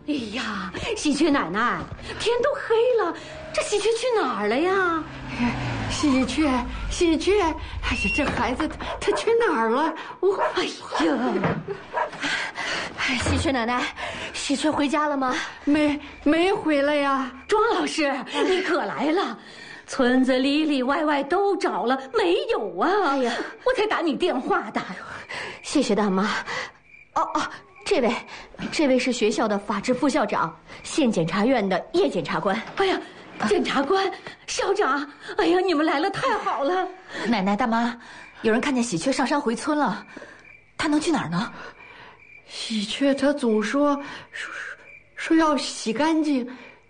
哎呀，喜鹊奶奶，天都黑了，这喜鹊去哪儿了呀？ 喜鹊，哎呀，这孩子他去哪儿了？ 哎呀，喜鹊奶奶，喜鹊回家了吗？ 没回来呀。 庄老师，你可来了。村子里里外外都找了，没有啊！哎呀，我才打你电话的。 谢谢大妈。这位是学校的法制副校长，县检察院的叶检察官。 哎呀，检察官、校长，哎呀，你们来了太好了！ 奶奶大妈，有人看见喜鹊上山回村了，他能去哪儿呢？ 喜鹊他总说要洗干净。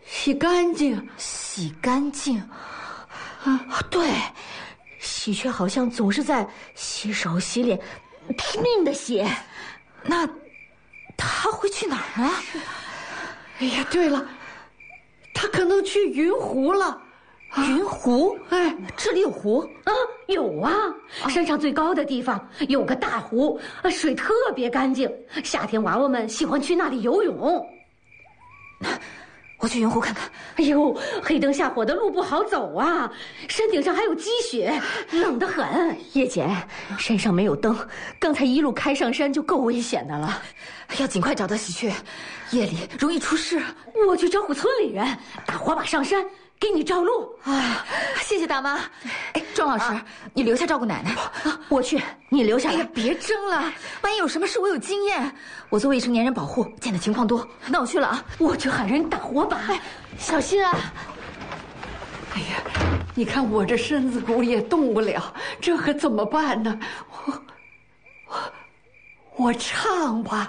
对，喜鹊好像总是在洗手洗脸，拼命的洗。 那他会去哪儿啊？ 哎呀，对了，他可能去云湖了。 云湖？ 哎， 这里有湖？ 有啊，山上最高的地方有个大湖，水特别干净，夏天娃娃们喜欢去那里游泳。 我去云湖看看。 哎呦，黑灯瞎火的路不好走啊，山顶上还有积雪，冷得很。 叶姐，山上没有灯，刚才一路开上山就够危险的了， 要尽快找到喜鹊，夜里容易出事。 我去招呼村里人，打火把上山，给你照路。 谢谢大妈。哎，庄老师，你留下照顾奶奶。 我去，你留下来。 别争了，万一有什么事，我有经验。我做未成年人保护，见的情况多。那我去了啊。 我去喊人打火把， 小心啊！ 哎呀，你看我这身子骨也动不了，这可怎么办呢？我唱吧。